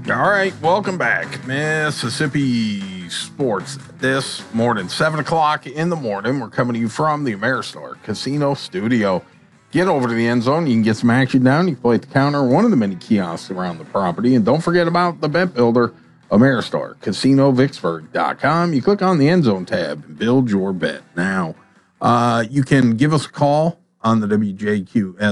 All right, welcome back. Mississippi Sports this morning, 7 o'clock in the morning. We're coming to you from the Ameristar Casino Studio. Get over to the end zone. You can get some action down. You can play at the counter, one of the many kiosks around the property. And don't forget about the bet builder, Ameristar, CasinoVicksburg.com. You click on the end zone tab and build your bet. Now, you can give us a call on the WJQS